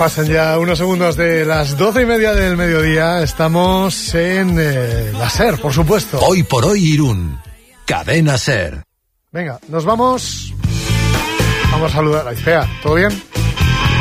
Pasan ya unos segundos de las 12:30 del mediodía. Estamos en la SER, por supuesto. Hoy por hoy Irún. Cadena SER. Venga, nos vamos. Vamos a saludar a Izpea. ¿Todo bien?